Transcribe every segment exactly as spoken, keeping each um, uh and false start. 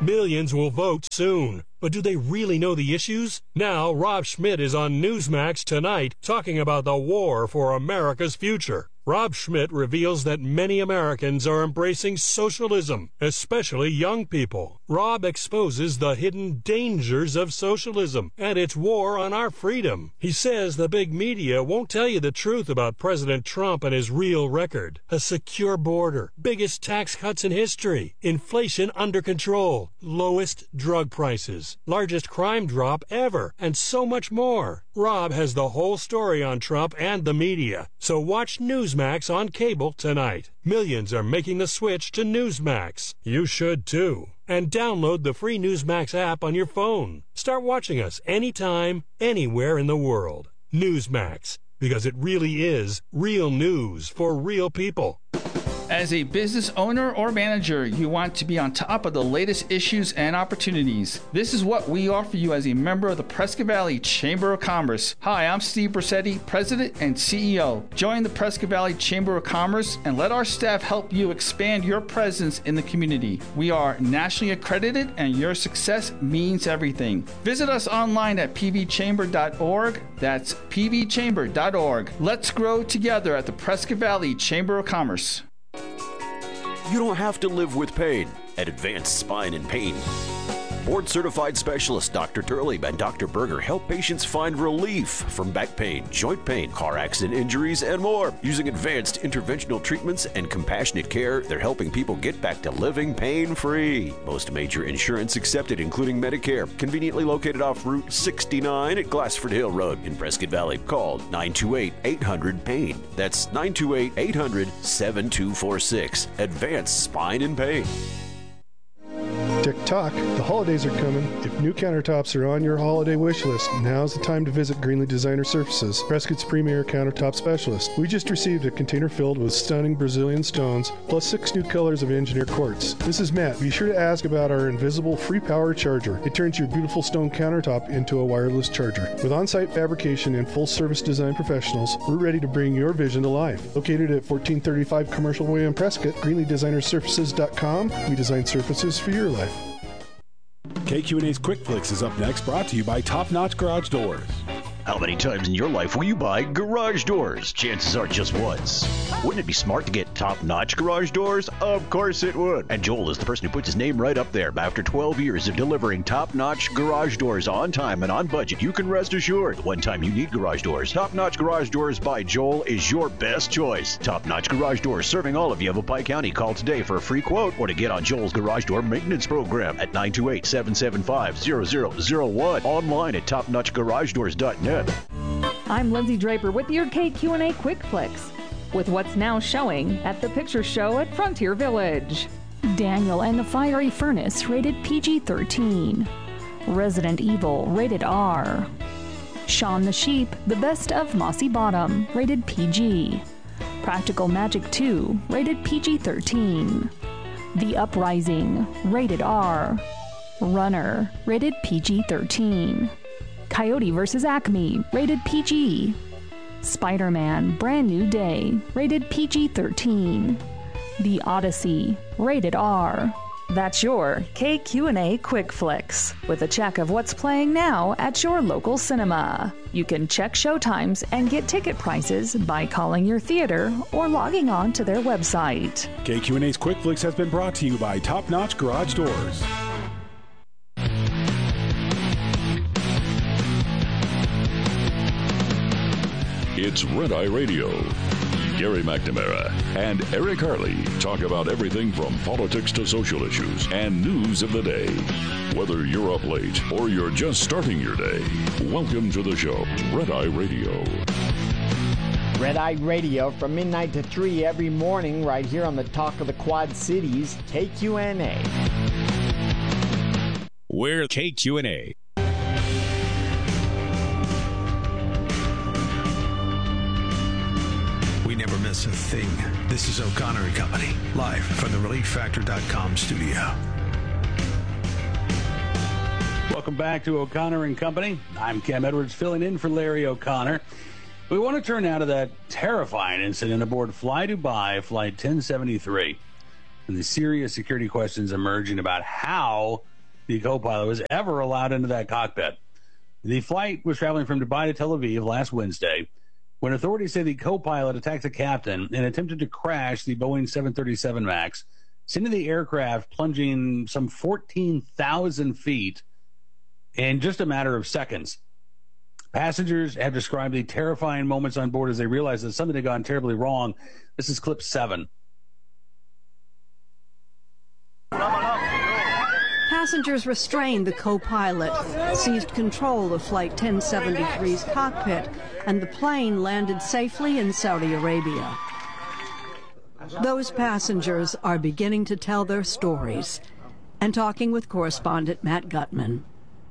Millions will vote soon. But do they really know the issues? Now, Rob Schmidt is on Newsmax tonight talking about the war for America's future. Rob Schmidt reveals that many Americans are embracing socialism, especially young people. Rob exposes the hidden dangers of socialism and its war on our freedom. He says the big media won't tell you the truth about President Trump and his real record. A secure border, biggest tax cuts in history, inflation under control, lowest drug prices, largest crime drop ever, and so much more. Rob has the whole story on Trump and the media, so watch Newsmax on cable tonight. Millions are making the switch to Newsmax. You should too. And download the free Newsmax app on your phone. Start watching us anytime, anywhere in the world. Newsmax, because it really is real news for real people. As a business owner or manager, you want to be on top of the latest issues and opportunities. This is what we offer you as a member of the Prescott Valley Chamber of Commerce. Hi, I'm Steve Brissetti, President and C E O. Join the Prescott Valley Chamber of Commerce and let our staff help you expand your presence in the community. We are nationally accredited and your success means everything. Visit us online at p v chamber dot org. That's p v chamber dot org. Let's grow together at the Prescott Valley Chamber of Commerce. You don't have to live with pain at Advanced Spine and Pain. Board-certified specialists Doctor Turley and Doctor Berger help patients find relief from back pain, joint pain, car accident injuries, and more. Using advanced interventional treatments and compassionate care, they're helping people get back to living pain-free. Most major insurance accepted, including Medicare. Conveniently located off Route sixty-nine at Glassford Hill Road in Prescott Valley. Call nine two eight, eight hundred, PAIN. That's nine two eight, eight hundred, seven two four six. Advanced Spine and Pain. TikTok, the holidays are coming. If new countertops are on your holiday wish list, now's the time to visit Greenlee Designer Surfaces, Prescott's premier countertop specialist. We just received a container filled with stunning Brazilian stones, plus six new colors of engineered quartz. This is Matt. Be sure to ask about our invisible free power charger. It turns your beautiful stone countertop into a wireless charger. With on-site fabrication and full-service design professionals, we're ready to bring your vision to life. Located at fourteen thirty-five Commercial Way in Prescott, greenlee designer surfaces dot com. We design surfaces for your life. K Q and A's Quick Flicks is up next, brought to you by Top Notch Garage Doors. How many times in your life will you buy garage doors? Chances are just once. Wouldn't it be smart to get top-notch garage doors? Of course it would. And Joel is the person who puts his name right up there. After twelve years of delivering top-notch garage doors on time and on budget, you can rest assured the one time you need garage doors, Top-Notch Garage Doors by Joel is your best choice. Top-Notch Garage Doors serving all of Yavapai County. Call today for a free quote or to get on Joel's garage door maintenance program at nine two eight, seven seven five, zero zero zero one. Online at top notch garage doors dot net. I'm Lindsay Draper with your K Q and A Quick Flicks, with what's now showing at the Picture Show at Frontier Village. Daniel and the Fiery Furnace, rated P G thirteen. Resident Evil, rated R. Shaun the Sheep, The Best of Mossy Bottom, rated P G. Practical Magic two, rated P G thirteen. The Uprising, rated R. Runner, rated P G thirteen. Coyote versus. Acme, rated P G. Spider-Man, Brand New Day, rated P G thirteen. The Odyssey, rated R. That's your K Q and A Quick Flicks, with a check of what's playing now at your local cinema. You can check showtimes and get ticket prices by calling your theater or logging on to their website. K Q and A's Quick Flicks has been brought to you by Top Notch Garage Doors. It's Red Eye Radio. Gary McNamara and Eric Harley talk about everything from politics to social issues and news of the day. Whether you're up late or you're just starting your day, welcome to the show, Red Eye Radio. Red Eye Radio from midnight to three every morning right here on the Talk of the Quad Cities, K Q N A. We're K Q N A. We never miss a thing. This is O'Connor and Company, live from the relief factor dot com studio. Welcome back to O'Connor and Company. I'm Cam Edwards, filling in for Larry O'Connor. We want to turn now to that terrifying incident aboard Fly Dubai, Flight ten seventy-three, and the serious security questions emerging about how the co-pilot, was ever allowed into that cockpit. The flight was traveling from Dubai to Tel Aviv last Wednesday when authorities say the co-pilot attacked the captain and attempted to crash the Boeing seven thirty-seven MAX, sending the aircraft plunging some fourteen thousand feet in just a matter of seconds. Passengers have described the terrifying moments on board as they realized that something had gone terribly wrong. This is clip seven. Passengers restrained the co-pilot, seized control of Flight ten seventy-three's cockpit, and the plane landed safely in Saudi Arabia. Those passengers are beginning to tell their stories, and talking with correspondent Matt Gutman.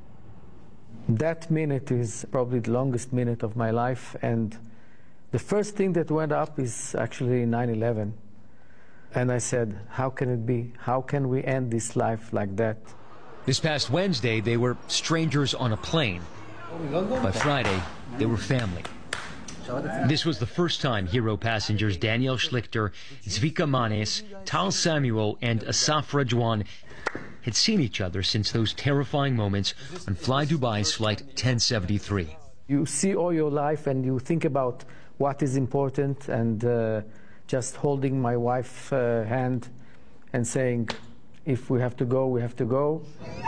That minute is probably the longest minute of my life, and the first thing that went up is actually nine eleven. And I said, how can it be? How can we end this life like that? This past Wednesday, they were strangers on a plane. By Friday, they were family. This was the first time Hero passengers Daniel Schlichter, Zvika Manes, Tal Samuel, and Asaf Rajwan had seen each other since those terrifying moments on Fly Dubai's Flight ten seventy-three. You see all your life and you think about what is important, and uh, just holding my wife's uh, hand and saying, if we have to go, we have to go.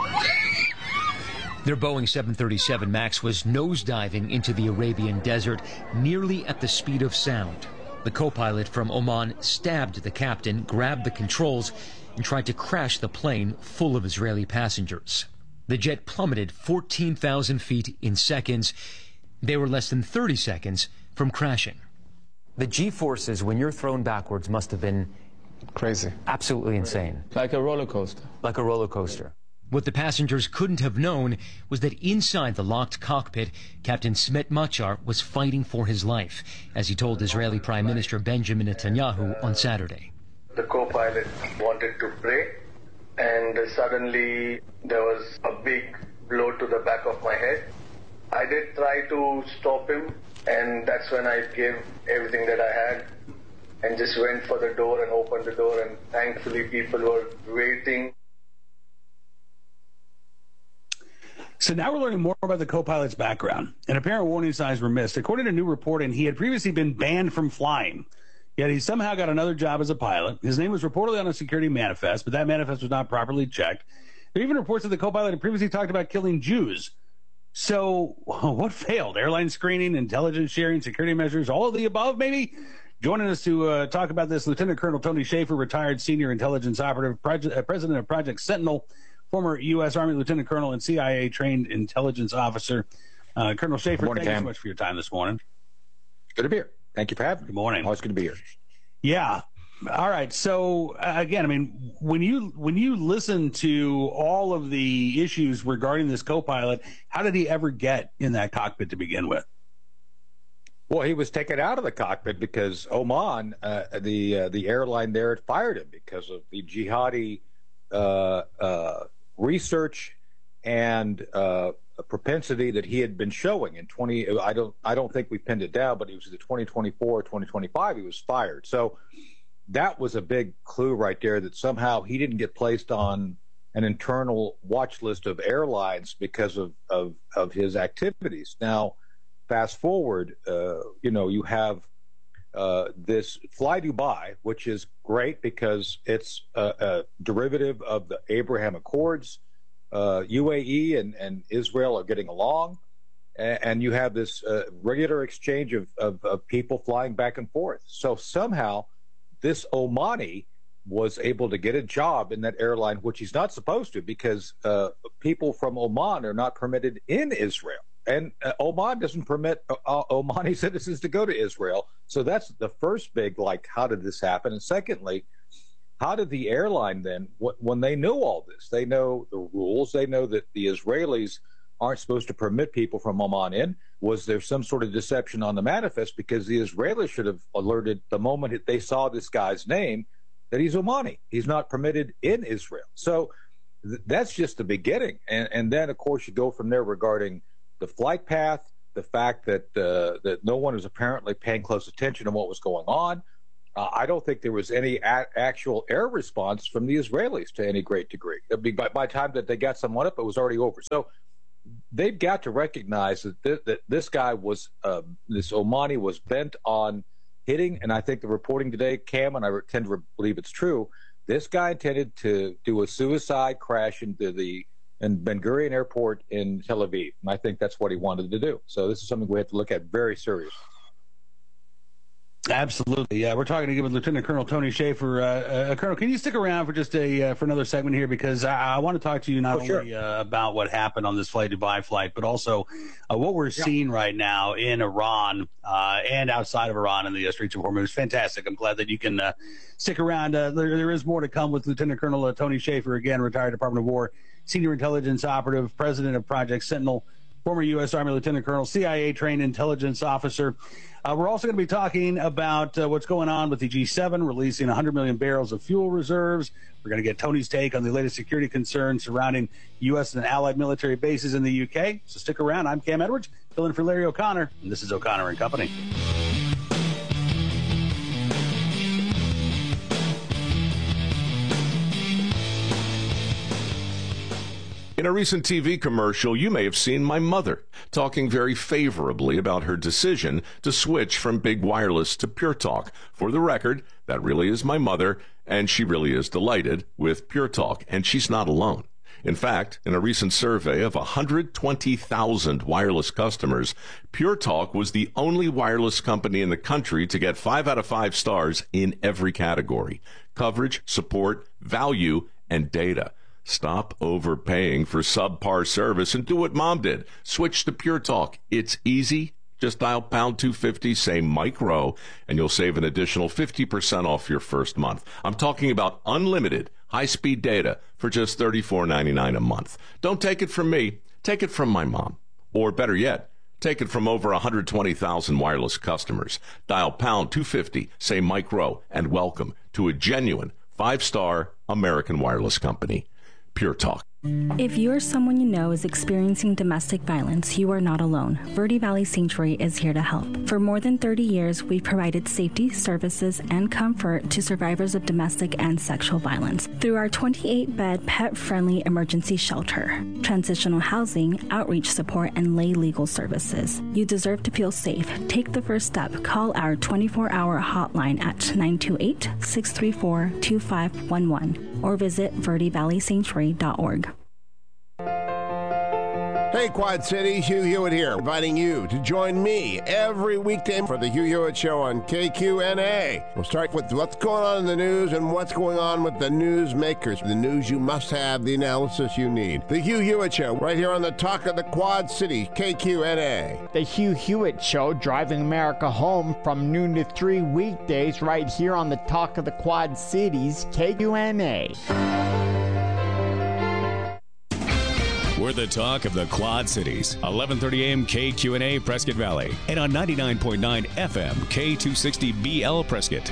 Their Boeing seven thirty-seven MAX was nosediving into the Arabian desert, nearly at the speed of sound. The co-pilot from Oman stabbed the captain, grabbed the controls, and tried to crash the plane full of Israeli passengers. The jet plummeted fourteen thousand feet in seconds. They were less than thirty seconds from crashing. The G-forces, when you're thrown backwards, must have been crazy. Absolutely insane. Like a roller coaster. Like a roller coaster. What the passengers couldn't have known was that inside the locked cockpit, Captain Smet Machar was fighting for his life, as he told Israeli Prime Minister Benjamin Netanyahu on Saturday. The co-pilot wanted to pray, and suddenly there was a big blow to the back of my head. I did try to stop him, and that's when I gave everything that I had and just went for the door and opened the door, and thankfully people were waiting. So now we're learning more about the co-pilot's background. And apparent warning signs were missed. According to new reporting, he had previously been banned from flying. Yet he somehow got another job as a pilot. His name was reportedly on a security manifest, but that manifest was not properly checked. There are even reports that the co-pilot had previously talked about killing Jews. So what failed? Airline screening, intelligence sharing, security measures, all of the above, maybe? Joining us to uh, talk about this, Lieutenant Colonel Tony Shaffer, retired senior intelligence operative, project, uh, president of Project Sentinel, former U S. Army Lieutenant Colonel and C I A-trained intelligence officer. Uh, Colonel Shaffer, morning, thank Cam. you so much for your time this morning. Good to be here. Thank you for having me. Good morning. Always good to be here. Yeah. All right. So uh, again, I mean, when you when you listen to all of the issues regarding this co-pilot, how did he ever get in that cockpit to begin with? Well, he was taken out of the cockpit because Oman, uh, the uh, the airline there, had fired him because of the jihadi uh, uh, research and uh, propensity that he had been showing in twenty. I don't I don't think we pinned it down, but it was the twenty twenty-four, twenty twenty-five. He was fired. So that was a big clue right there that somehow he didn't get placed on an internal watch list of airlines because of of, of his activities. Now, fast forward, uh, you know, you have uh, this Fly Dubai, which is great because it's a, a derivative of the Abraham Accords. Uh, U A E and, and Israel are getting along, and, and you have this uh, regular exchange of, of, of people flying back and forth. So somehow this Omani was able to get a job in that airline, which he's not supposed to, because uh, people from Oman are not permitted in Israel. And uh, Oman doesn't permit uh, Omani citizens to go to Israel. So that's the first big, like, how did this happen? And secondly, how did the airline then, when they know all this, they know the rules, they know that the Israelis aren't supposed to permit people from Oman in, was there some sort of deception on the manifest? Because the Israelis should have alerted the moment they saw this guy's name that he's Omani. He's not permitted in Israel. So th- that's just the beginning. And, and then, of course, you go from there regarding the flight path, the fact that uh, that no one was apparently paying close attention to what was going on. uh, I don't think there was any a- actual air response from the Israelis to any great degree. I mean, by, by the time that they got someone up, it was already over. So they've got to recognize that, th- that this guy was, uh, this Omani was bent on hitting, and I think the reporting today, Cam, and I tend to believe it's true, this guy intended to do a suicide crash into the in Ben Gurion Airport in Tel Aviv, and I think that's what he wanted to do. So this is something we have to look at very seriously. Absolutely. Yeah, we're talking again with Lieutenant Colonel Tony Shaffer. Uh, uh, Colonel, can you stick around for just a uh, for another segment here, because I, I want to talk to you not oh, only sure. uh, about what happened on this Flight Dubai flight, but also uh, what we're yeah. seeing right now in Iran uh, and outside of Iran in the uh, streets of Hormuz. Fantastic. I'm glad that you can uh, stick around. Uh, there, there is more to come with Lieutenant Colonel uh, Tony Shaffer, again, retired Department of War senior intelligence operative, president of Project Sentinel, former U S Army Lieutenant Colonel, C I A-trained intelligence officer. Uh, we're also going to be talking about uh, what's going on with the G seven, releasing one hundred million barrels of fuel reserves. We're going to get Tony's take on the latest security concerns surrounding U S and allied military bases in the U K. So stick around. I'm Cam Edwards, filling in for Larry O'Connor, and this is O'Connor and Company. In a recent T V commercial, you may have seen my mother talking very favorably about her decision to switch from big wireless to Pure Talk. For the record, that really is my mother, and she really is delighted with Pure Talk, and she's not alone. In fact, in a recent survey of one hundred twenty thousand wireless customers, Pure Talk was the only wireless company in the country to get five out of five stars in every category: coverage, support, value, and data. Stop overpaying for subpar service and do what Mom did. Switch to Pure Talk. It's easy. Just dial pound two fifty, say Mike Rowe, and you'll save an additional fifty percent off your first month. I'm talking about unlimited high-speed data for just thirty-four ninety-nine a month. Don't take it from me. Take it from my mom. Or better yet, take it from over one hundred twenty thousand wireless customers. Dial pound two fifty, say Mike Rowe, and welcome to a genuine five-star American wireless company. Pure Talk. If you or someone you know is experiencing domestic violence, you are not alone. Verde Valley Sanctuary is here to help. For more than thirty years, we've provided safety, services, and comfort to survivors of domestic and sexual violence through our twenty-eight bed pet-friendly emergency shelter, transitional housing, outreach support, and lay legal services. You deserve to feel safe. Take the first step. Call our twenty-four hour hotline at nine two eight, six three four, two five one one or visit verde valley sanctuary dot org. Hey, Quad Cities, Hugh Hewitt here, inviting you to join me every weekday for the Hugh Hewitt Show on K Q N A. We'll start with what's going on in the news and what's going on with the news makers. The news you must have, the analysis you need. The Hugh Hewitt Show, right here on the Talk of the Quad Cities, K Q N A. The Hugh Hewitt Show, driving America home from noon to three weekdays, right here on the Talk of the Quad Cities, K Q N A. We're the talk of the Quad Cities. eleven thirty a.m. K Q N A Prescott Valley. And on ninety-nine point nine F M K two sixty B L Prescott.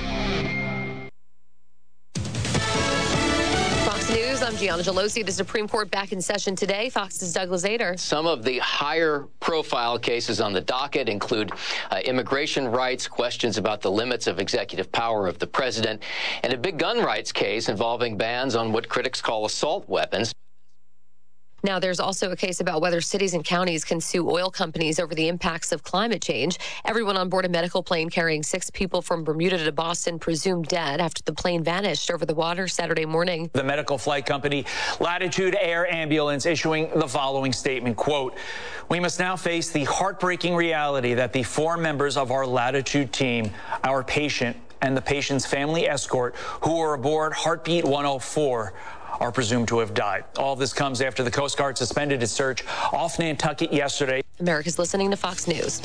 Fox News, I'm Gianna Gelosi. The Supreme Court back in session today. Fox's Douglas Ader. Some of the higher profile cases on the docket include uh, immigration rights, questions about the limits of executive power of the president, and a big gun rights case involving bans on what critics call assault weapons. Now, there's also a case about whether cities and counties can sue oil companies over the impacts of climate change. Everyone on board a medical plane carrying six people from Bermuda to Boston presumed dead after the plane vanished over the water Saturday morning. The medical flight company Latitude Air Ambulance issuing the following statement, quote, "We must now face the heartbreaking reality that the four members of our Latitude team, our patient and the patient's family escort who were aboard Heartbeat one oh four, are presumed to have died." All of this comes after the Coast Guard suspended its search off Nantucket yesterday. America's listening to Fox News.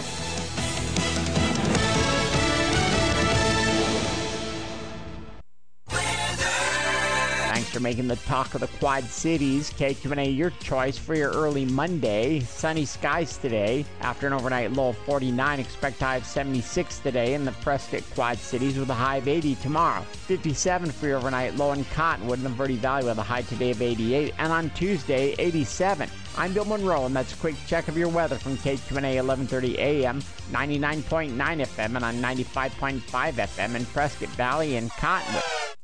Thanks for making the Talk of the Quad Cities, K Q N A, your choice for your early Monday. Sunny skies today. After an overnight low of forty-nine, expect high of seventy-six today in the Prescott Quad Cities with a high of eighty tomorrow. fifty-seven for your overnight low in Cottonwood in the Verde Valley with a high today of eighty-eight. And on Tuesday, eighty-seven. I'm Bill Monroe, and that's a quick check of your weather from K Q N A eleven thirty A M, ninety-nine point nine F M, and on ninety-five point five F M in Prescott Valley and Cottonwood.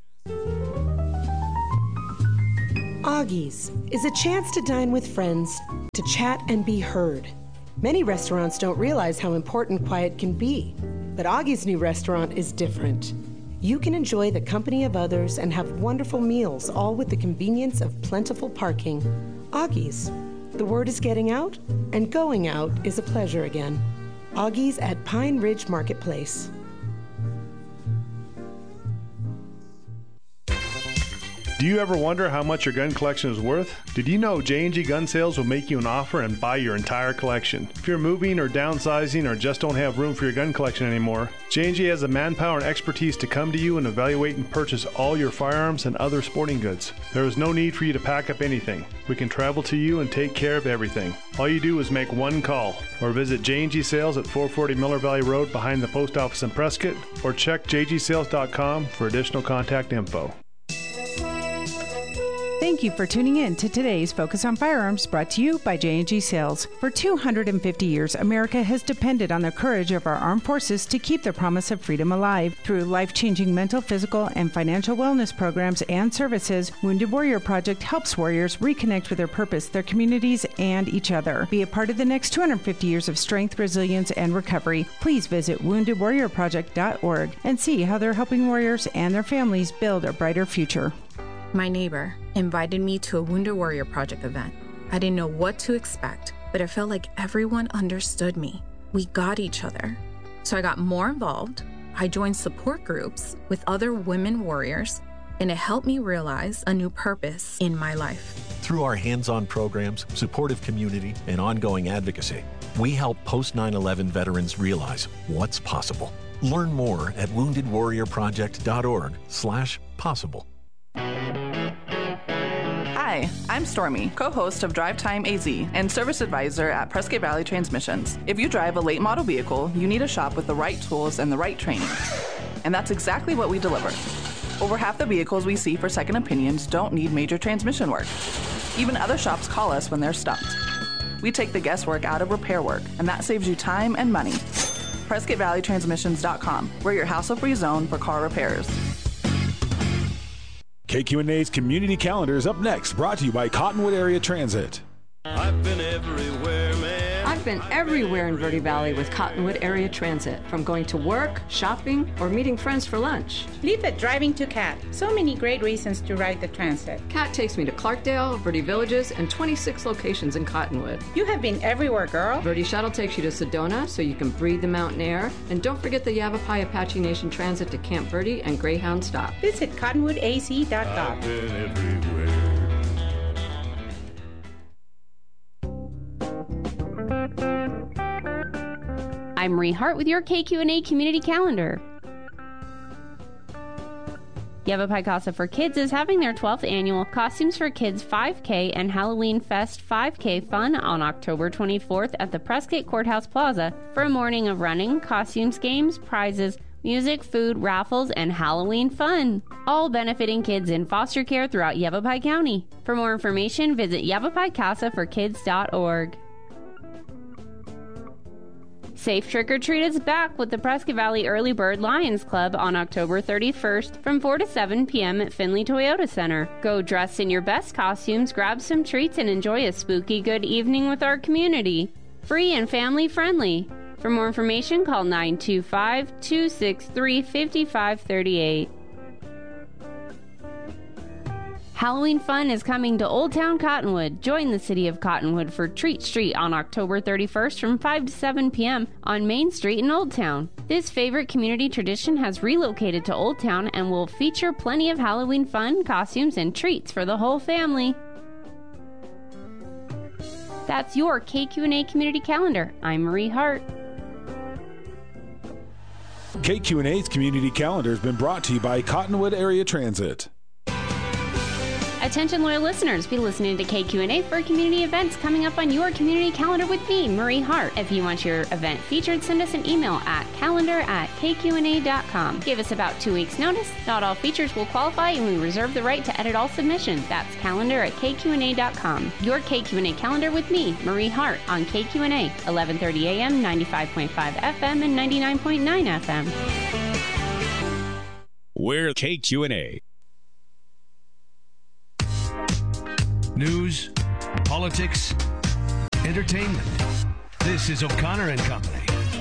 Augie's is a chance to dine with friends, to chat and be heard. Many restaurants don't realize how important quiet can be, but Augie's new restaurant is different. You can enjoy the company of others and have wonderful meals, all with the convenience of plentiful parking. Augie's. The word is getting out, and going out is a pleasure again. Augie's at Pine Ridge Marketplace. Do you ever wonder how much your gun collection is worth? Did you know J and G Gun Sales will make you an offer and buy your entire collection? If you're moving or downsizing or just don't have room for your gun collection anymore, J and G has the manpower and expertise to come to you and evaluate and purchase all your firearms and other sporting goods. There is no need for you to pack up anything. We can travel to you and take care of everything. All you do is make one call or visit J and G Sales at four forty Miller Valley Road behind the post office in Prescott, or check j g sales dot com for additional contact info. Thank you for tuning in to today's Focus on Firearms, brought to you by J and G Sales. For two hundred fifty years, America has depended on the courage of our armed forces to keep the promise of freedom alive. Through life-changing mental, physical, and financial wellness programs and services, Wounded Warrior Project helps warriors reconnect with their purpose, their communities, and each other. Be a part of the next two hundred fifty years of strength, resilience, and recovery. Please visit wounded warrior project dot org and see how they're helping warriors and their families build a brighter future. My neighbor invited me to a Wounded Warrior Project event. I didn't know what to expect, but it felt like everyone understood me. We got each other. So I got more involved. I joined support groups with other women warriors, and it helped me realize a new purpose in my life. Through our hands-on programs, supportive community, and ongoing advocacy, we help post nine eleven veterans realize what's possible. Learn more at wounded warrior project dot org slash possible. Hi, I'm Stormy, co-host of Drive Time A Z and service advisor at Prescott Valley Transmissions. If you drive a late model vehicle, you need a shop with the right tools and the right training. And that's exactly what we deliver. Over half the vehicles we see for second opinions don't need major transmission work. Even other shops call us when they're stumped. We take the guesswork out of repair work, and that saves you time and money. Prescott Valley Transmissions dot com. We're your hassle-free zone for car repairs. K Q N A's Community Calendar is up next, brought to you by Cottonwood Area Transit. I've been everywhere, man. I've been everywhere in Verde Valley with Cottonwood Area Transit, from going to work, shopping, or meeting friends for lunch. Leave it driving to C A T. So many great reasons to ride the transit. C A T takes me to Clarkdale, Verde Villages, and twenty-six locations in Cottonwood. You have been everywhere, girl. Verde Shuttle takes you to Sedona so you can breathe the mountain air. And don't forget the Yavapai Apache Nation Transit to Camp Verde and Greyhound Stop. Visit cottonwood a z dot com. I've been everywhere. I'm Marie Hart with your K Q N A Community Calendar. Yavapai Casa for Kids is having their twelfth annual Costumes for Kids five K and Halloween Fest five K fun on October twenty-fourth at the Prescott Courthouse Plaza for a morning of running, costumes, games, prizes, music, food, raffles, and Halloween fun, all benefiting kids in foster care throughout Yavapai County. For more information, visit yavapai casa for kids dot org. Safe Trick or Treat is back with the Prescott Valley Early Bird Lions Club on October thirty-first from four to seven p.m. at Finley Toyota Center. Go dressed in your best costumes, grab some treats, and enjoy a spooky good evening with our community. Free and family friendly. For more information, call nine two five, two six three, five five three eight. Halloween fun is coming to Old Town Cottonwood. Join the city of Cottonwood for Treat Street on October thirty-first from five to seven p.m. on Main Street in Old Town. This favorite community tradition has relocated to Old Town and will feature plenty of Halloween fun, costumes, and treats for the whole family. That's your K Q N A Community Calendar. I'm Marie Hart. K Q N A's Community Calendar has been brought to you by Cottonwood Area Transit. Attention loyal listeners, be listening to K Q N A for community events coming up on your community calendar with me, Marie Hart. If you want your event featured, send us an email at calendar at K Q N A dot com. Give us about two weeks notice. Not all features will qualify and we reserve the right to edit all submissions. That's calendar at K Q N A dot com. Your K Q N A calendar with me, Marie Hart, on K Q N A, eleven thirty a m, ninety-five point five F M and ninety-nine point nine F M. We're K Q N A. News, politics, entertainment. This is O'Connor and Company.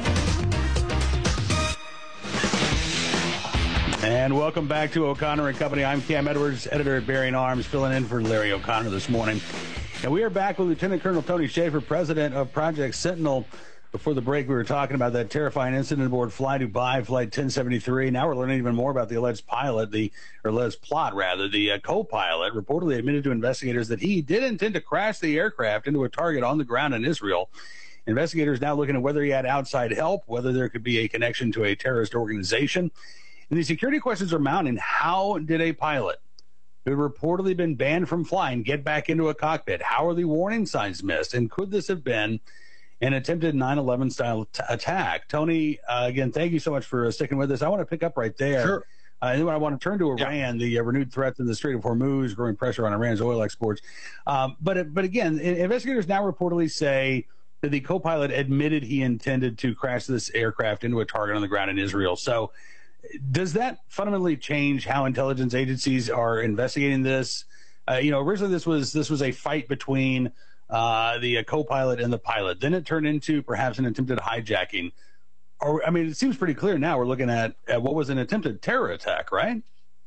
And welcome back to O'Connor and Company. I'm Cam Edwards, editor at Bearing Arms, filling in for Larry O'Connor this morning. And we are back with Lieutenant Colonel Tony Shaffer, president of Project Sentinel. Before the break, we were talking about that terrifying incident aboard Fly Dubai, Flight ten seventy-three. Now we're learning even more about the alleged pilot, the or alleged plot, rather. The uh, co-pilot reportedly admitted to investigators that he did intend to crash the aircraft into a target on the ground in Israel. Investigators now looking at whether he had outside help, whether there could be a connection to a terrorist organization. And the security questions are mounting. How did a pilot who had reportedly been banned from flying get back into a cockpit? How are the warning signs missed? And could this have been an attempted nine eleven style t- attack? Tony, uh, again, thank you so much for uh, sticking with us. I want to pick up right there. Sure. Uh, and then I want to turn to Iran, yeah. the uh, renewed threats in the Strait of Hormuz, growing pressure on Iran's oil exports. Um, but but again, investigators now reportedly say that the co-pilot admitted he intended to crash this aircraft into a target on the ground in Israel. So does that fundamentally change how intelligence agencies are investigating this? Uh, you know, originally this was this was a fight between Uh, the uh, co-pilot and the pilot. Then it turned into perhaps an attempted hijacking. Or, I mean, it seems pretty clear now we're looking at, at what was an attempted terror attack, right?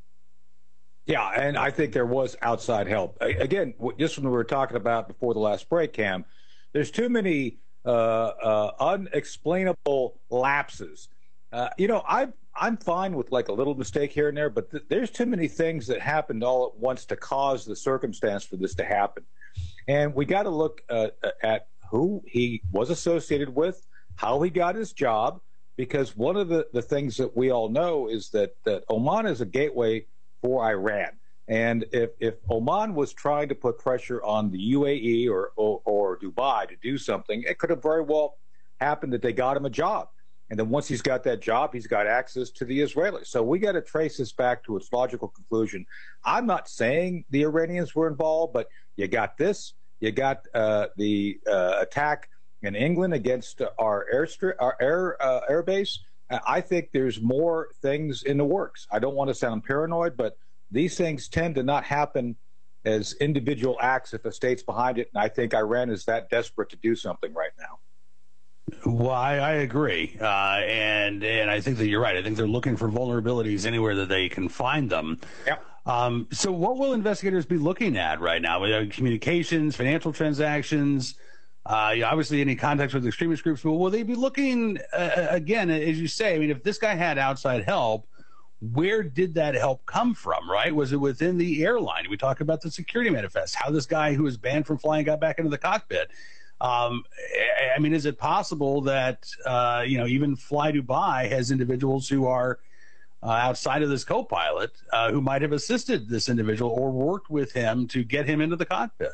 Yeah, and I think there was outside help. Again, just when we were talking about before the last break, Cam, there's too many uh, uh, unexplainable lapses. Uh, you know, I, I'm fine with like a little mistake here and there, but th- there's too many things that happened all at once to cause the circumstance for this to happen. And we got to look uh, at who he was associated with, how he got his job, because one of the, the things that we all know is that, that Oman is a gateway for Iran. And if, if Oman was trying to put pressure on the U A E or, or, or Dubai to do something, it could have very well happened that they got him a job. And then once he's got that job, he's got access to the Israelis. So we got to trace this back to its logical conclusion. I'm not saying the Iranians were involved, but you got this. You got uh, the uh, attack in England against our airstri- our air uh, airbase. I think there's more things in the works. I don't want to sound paranoid, but these things tend to not happen as individual acts if the state's behind it. And I think Iran is that desperate to do something right now. Well, I, I agree, uh, and and I think that you're right. I think they're looking for vulnerabilities anywhere that they can find them. Yep. Um, so what will investigators be looking at right now? Communications, financial transactions, uh, obviously any contacts with extremist groups. But will they be looking, uh, again, as you say, I mean, if this guy had outside help, where did that help come from, right? Was it within the airline? We talk about the security manifest, how this guy who was banned from flying got back into the cockpit. Um, I mean, is it possible that, uh, you know, even Fly Dubai has individuals who are uh, outside of this co-pilot uh, who might have assisted this individual or worked with him to get him into the cockpit?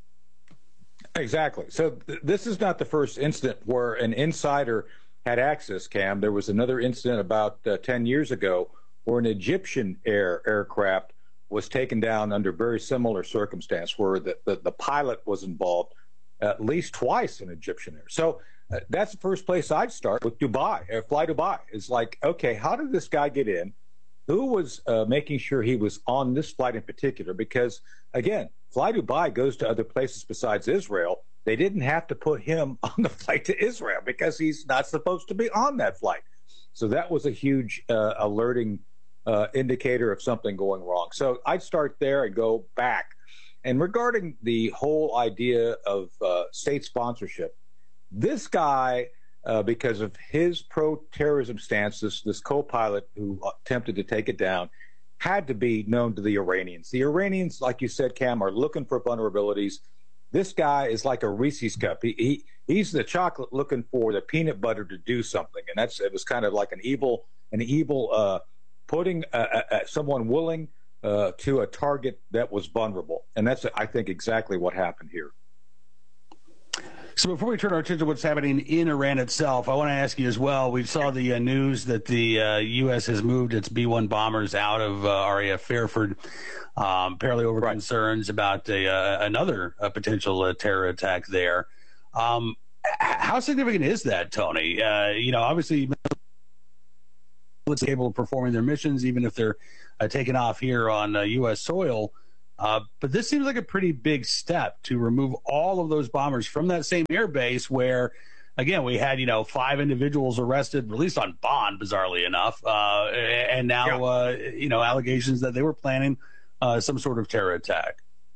Exactly. So th- this is not the first incident where an insider had access, Cam. There was another incident about uh, ten years ago where an Egyptian air aircraft was taken down under very similar circumstance where the, the, the pilot was involved at least twice in Egyptian air. So uh, that's the first place I'd start with Dubai, uh, Fly Dubai. It's like, okay, how did this guy get in? Who was uh, making sure he was on this flight in particular? Because, again, Fly Dubai goes to other places besides Israel. They didn't have to put him on the flight to Israel because he's not supposed to be on that flight. So that was a huge uh, alerting uh, indicator of something going wrong. So I'd start there and go back. And regarding the whole idea of uh, state sponsorship, this guy, uh, because of his pro-terrorism stance, this, this co-pilot who attempted to take it down, had to be known to the Iranians. The Iranians, like you said, Cam, are looking for vulnerabilities. This guy is like a Reese's cup. He, he he's the chocolate looking for the peanut butter to do something, and that's it was kind of like an evil an evil uh, pudding. Uh, uh, someone willing uh, to a target that was vulnerable. And that's, I think, exactly what happened here. So before we turn our attention to what's happening in Iran itself, I want to ask you as well. We saw the uh, news that the uh, U S has moved its B one bombers out of uh, R A F Fairford, um, apparently over right. concerns about a, uh, another uh, potential uh, terror attack there. Um, how significant is that, Tony? Uh, you know, obviously, it's able of performing their missions, even if they're uh, taken off here on uh, U S soil. Uh, but this seems like a pretty big step to remove all of those bombers from that same air base where, again, we had, you know, five individuals arrested, released on bond, bizarrely enough, uh, and now, yeah. uh, you know, allegations that they were planning uh, some sort of terror attack.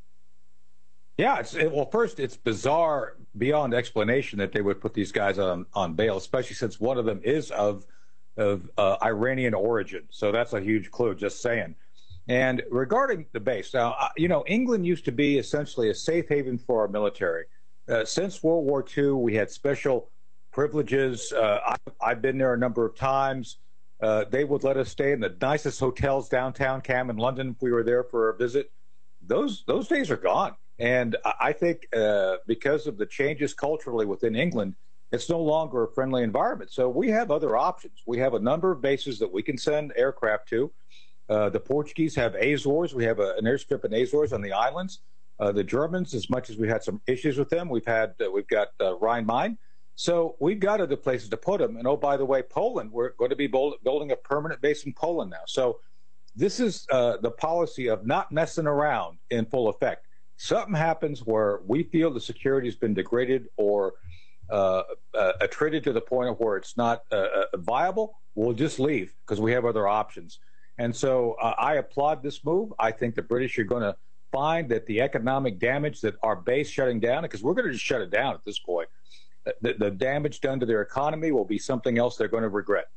Yeah, it's, it, well, first, it's bizarre beyond explanation that they would put these guys on, on bail, especially since one of them is of, of uh, Iranian origin. So that's a huge clue, just saying. And regarding the base, now, you know, England used to be essentially a safe haven for our military. Uh, since World War Two, we had special privileges. Uh, I, I've been there a number of times. Uh, they would let us stay in the nicest hotels downtown Cam in London if we were there for a visit. Those those days are gone. And I think uh, because of the changes culturally within England, it's no longer a friendly environment. So we have other options. We have a number of bases that we can send aircraft to. Uh, the Portuguese have Azores. We have a, an airstrip in Azores on the islands. Uh, the Germans, as much as we had some issues with them, we've had uh, we've got uh, Rhine-Main. So we've got other places to put them. And oh, by the way, Poland, we're going to be building a permanent base in Poland now. So this is uh, the policy of not messing around in full effect. Something happens where we feel the security has been degraded or uh, uh, attrited to the point of where it's not uh, viable, we'll just leave because we have other options. And so uh, I applaud this move. I think the British are going to find that the economic damage that our base shutting down, because we're going to just shut it down at this point, the, the damage done to their economy will be something else they're going to regret.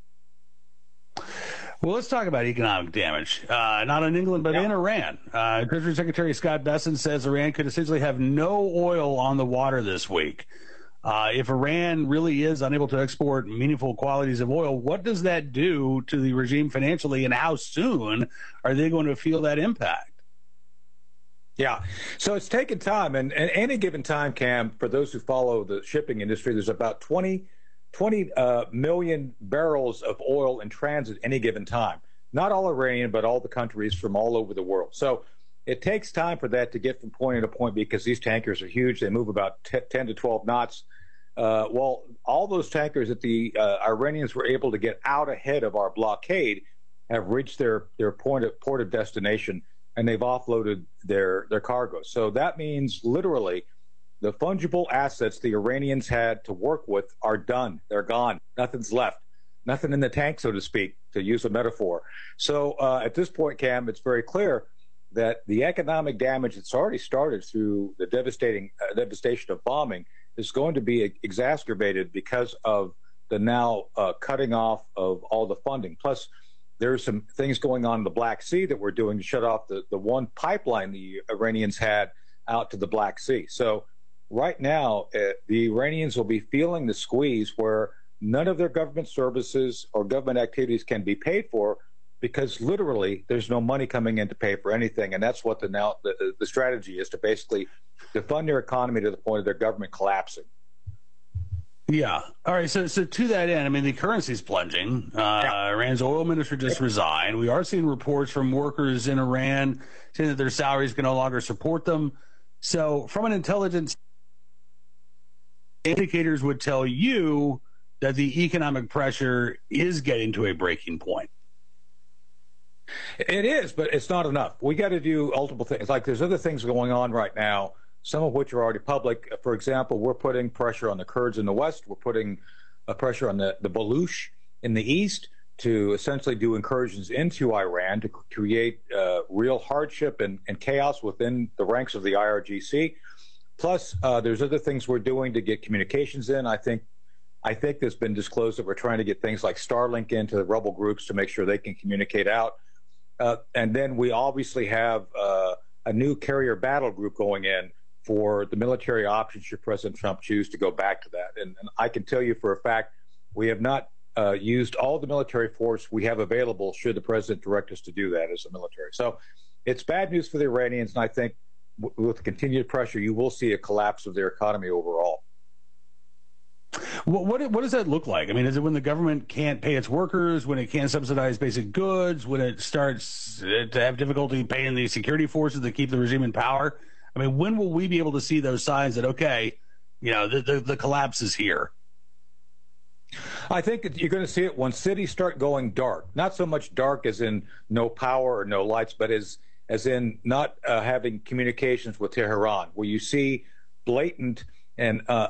Well, let's talk about economic damage, uh, not in England, but yeah. in Iran. Uh, Treasury Secretary Scott Bessent says Iran could essentially have no oil on the water this week. Uh, if Iran really is unable to export meaningful quantities of oil, what does that do to the regime financially, and how soon are they going to feel that impact? Yeah, so it's taken time, and at any given time, Cam, for those who follow the shipping industry, there's about twenty, twenty uh, million barrels of oil in transit any given time. Not all Iranian, but all the countries from all over the world. So it takes time for that to get from point to point because these tankers are huge. They move about ten to twelve knots. Uh, well, all those tankers that the uh, Iranians were able to get out ahead of our blockade have reached their, their point of, port of destination, and they've offloaded their, their cargo. So that means literally the fungible assets the Iranians had to work with are done. They're gone. Nothing's left. Nothing in the tank, so to speak, to use a metaphor. So uh, at this point, Cam, it's very clear that the economic damage that's already started through the devastating uh, devastation of bombing is going to be exacerbated because of the now uh, cutting off of all the funding. Plus, there's some things going on in the Black Sea that we're doing to shut off the, the one pipeline the Iranians had out to the Black Sea. So right now, uh, the Iranians will be feeling the squeeze where none of their government services or government activities can be paid for because literally there's no money coming in to pay for anything. And that's what the now the, the strategy is, to basically defund their economy to the point of their government collapsing. Yeah. All right. So, so to that end, I mean, the currency's plunging. Uh, yeah. Iran's oil minister just resigned. We are seeing reports from workers in Iran saying that their salaries can no longer support them. So from an intelligence, indicators would tell you that the economic pressure is getting to a breaking point. It is, but it's not enough. We got to do multiple things. Like there's other things going on right now, some of which are already public. For example, we're putting pressure on the Kurds in the west. We're putting uh, pressure on the, the Baluch in the east to essentially do incursions into Iran to create uh, real hardship and, and chaos within the ranks of the I R G C. Plus, uh, there's other things we're doing to get communications in. I think I think there's been disclosed that we're trying to get things like Starlink into the rebel groups to make sure they can communicate out. Uh, and then we obviously have uh, a new carrier battle group going in for the military options should President Trump choose to go back to that. And, and I can tell you for a fact, we have not uh, used all the military force we have available should the president direct us to do that as a military. So it's bad news for the Iranians, and I think w- with continued pressure, you will see a collapse of their economy overall. What, what what does that look like? I mean, is it when the government can't pay its workers, when it can't subsidize basic goods, when it starts to have difficulty paying the security forces to keep the regime in power? I mean, when will we be able to see those signs that, okay, you know, the, the, the collapse is here? I think you're going to see it when cities start going dark. Not so much dark as in no power or no lights, but as, as in not uh, having communications with Tehran, where you see blatant and uh,